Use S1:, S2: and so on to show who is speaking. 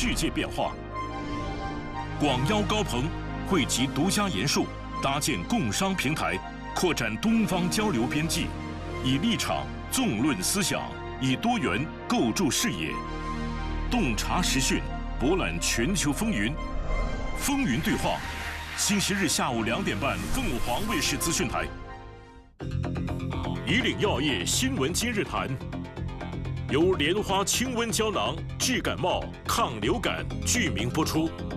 S1: 世界变化。广邀高朋，汇集独家研述，搭建共商平台，扩展东方交流边际，以立场纵论思想，以多元构筑视野，洞察时讯，博览全球风云。风云对话，星期日下午2点半，凤凰卫视资讯台。以岭药业新闻今日谈，由莲花清瘟胶囊治感冒、抗流感剧名播出。